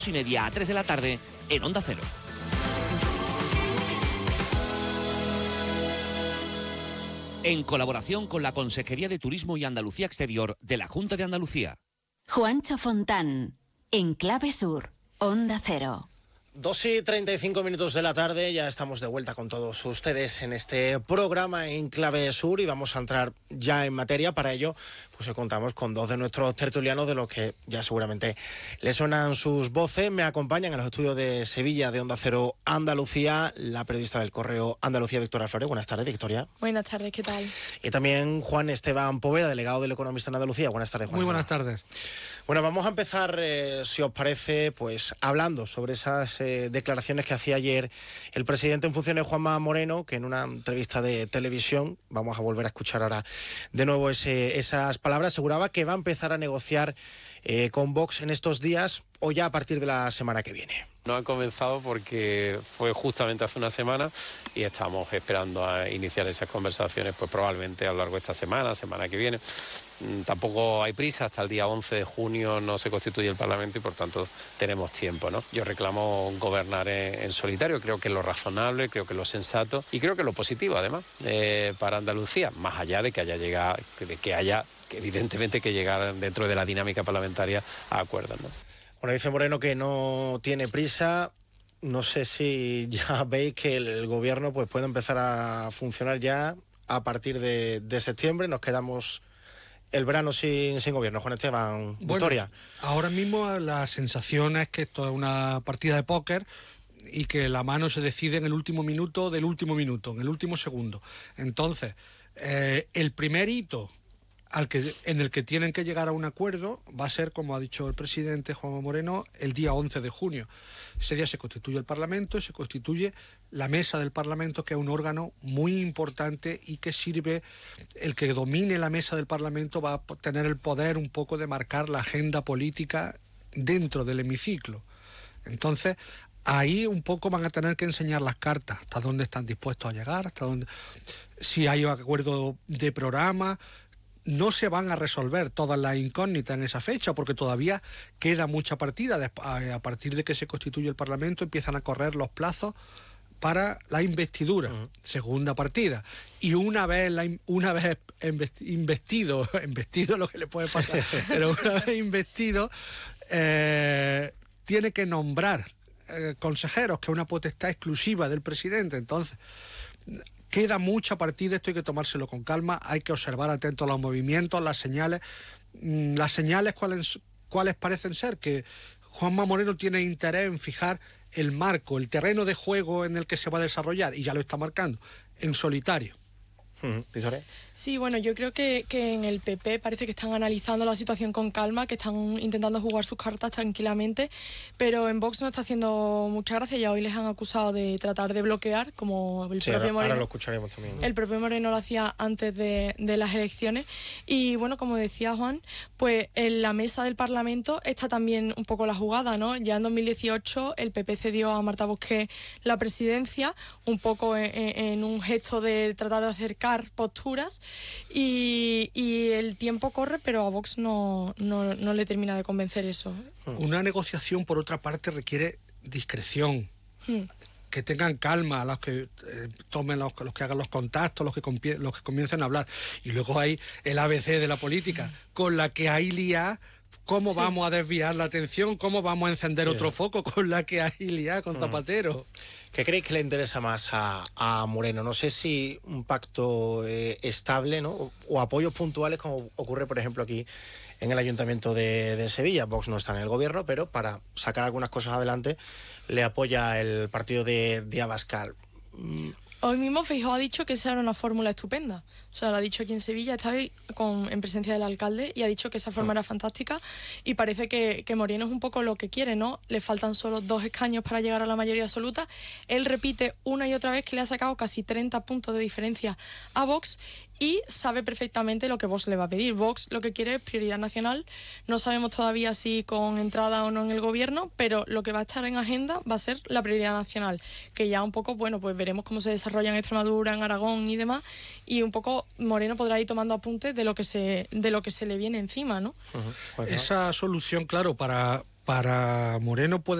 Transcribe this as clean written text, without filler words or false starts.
2:30 a 3 de la tarde en Onda Cero. En colaboración con la Consejería de Turismo y Andalucía Exterior de la Junta de Andalucía. Juancho Fontán, en Clave Sur, Onda Cero. 2:35 de la tarde, ya estamos de vuelta con todos ustedes en este programa en Clave Sur y vamos a entrar ya en materia. Para ello, pues contamos con dos de nuestros tertulianos, de los que ya seguramente les suenan sus voces. Me acompañan en los estudios de Sevilla de Onda Cero Andalucía, la periodista del Correo Andalucía, Victoria Flores. Buenas tardes, Victoria. Buenas tardes, ¿qué tal? Y también Juan Esteban Poveda, delegado del Economista en Andalucía. Buenas tardes, Juan. Muy buenas tardes. Bueno, vamos a empezar, si os parece, pues hablando sobre esas declaraciones que hacía ayer el presidente en funciones, Juanma Moreno, que en una entrevista de televisión, vamos a volver a escuchar ahora de nuevo esas palabras, aseguraba que va a empezar a negociar con Vox en estos días o ya a partir de la semana que viene. No ha comenzado porque fue justamente hace una semana y estamos esperando a iniciar esas conversaciones, pues probablemente a lo largo de esta semana que viene. Tampoco hay prisa, hasta el día 11 de junio no se constituye el Parlamento y por tanto tenemos tiempo, ¿no? Yo reclamo gobernar en solitario, creo que es lo razonable, creo que es lo sensato y creo que es lo positivo además para Andalucía, más allá de que haya evidentemente que llegar dentro de la dinámica parlamentaria a acuerdos, ¿no? Bueno, dice Moreno que no tiene prisa. No sé si ya veis que el gobierno pues puede empezar a funcionar ya a partir de septiembre. Nos quedamos el verano sin gobierno. Juan Esteban, Victoria. Bueno, ahora mismo la sensación es que esto es una partida de póker y que la mano se decide en el último minuto del último minuto, en el último segundo. Entonces, el primer hito en el que tienen que llegar a un acuerdo va a ser, como ha dicho el presidente Juanma Moreno, el día 11 de junio. Ese día se constituye el Parlamento y se constituye la mesa del Parlamento, que es un órgano muy importante y que sirve, el que domine la mesa del Parlamento va a tener el poder un poco de marcar la agenda política dentro del hemiciclo. Entonces, ahí un poco van a tener que enseñar las cartas, hasta dónde están dispuestos a llegar, hasta dónde, si hay acuerdo de programa. No se van a resolver todas las incógnitas en esa fecha porque todavía queda mucha partida. A partir de que se constituye el Parlamento empiezan a correr los plazos para la investidura, segunda partida. Y una vez investido lo que le puede pasar, pero una vez investido, tiene que nombrar consejeros, que es una potestad exclusiva del presidente. Entonces, queda mucha partida, esto hay que tomárselo con calma, hay que observar atentos los movimientos, las señales. Las señales, ¿cuáles parecen ser? Que Juanma Moreno tiene interés en fijar el marco, el terreno de juego en el que se va a desarrollar, y ya lo está marcando, en solitario. Sí, bueno, yo creo que en el PP parece que están analizando la situación con calma, que están intentando jugar sus cartas tranquilamente, pero en Vox no está haciendo mucha gracia. Ya hoy les han acusado de tratar de bloquear, como el propio Moreno. Ahora lo escucharemos también, ¿no? El propio Moreno lo hacía antes de las elecciones. Y bueno, como decía Juan, pues en la mesa del Parlamento está también un poco la jugada, ¿no? Ya en 2018 el PP cedió a Marta Bosquet la presidencia, un poco en un gesto de tratar de acercar posturas, y el tiempo corre, pero a Vox no le termina de convencer eso. Una negociación, por otra parte, requiere discreción. Que tengan calma los que tomen los que hagan los contactos, los que comiencen a hablar. Y luego hay el ABC de la política, con la que hay liá. ¿Cómo vamos a desviar la atención? ¿Cómo vamos a encender otro foco con la que hay liá con Zapatero? ¿Qué creéis que le interesa más a Moreno? No sé si un pacto estable, ¿no? O apoyos puntuales, como ocurre, por ejemplo, aquí en el Ayuntamiento de Sevilla. Vox no está en el gobierno, pero para sacar algunas cosas adelante le apoya el partido de Abascal. Hoy mismo Feijóo ha dicho que esa era una fórmula estupenda. O sea, lo ha dicho aquí en Sevilla, estaba en presencia del alcalde, y ha dicho que esa forma era fantástica, y parece que Moreno es un poco lo que quiere, ¿no? Le faltan solo 2 escaños para llegar a la mayoría absoluta. Él repite una y otra vez que le ha sacado casi 30 puntos de diferencia a Vox, y sabe perfectamente lo que Vox le va a pedir. Vox lo que quiere es prioridad nacional. No sabemos todavía si con entrada o no en el gobierno, pero lo que va a estar en agenda va a ser la prioridad nacional, que ya un poco, bueno, pues veremos cómo se desarrolla en Extremadura, en Aragón y demás, y un poco Moreno podrá ir tomando apuntes de lo que se le viene encima, ¿no? Esa solución, claro, para para Moreno puede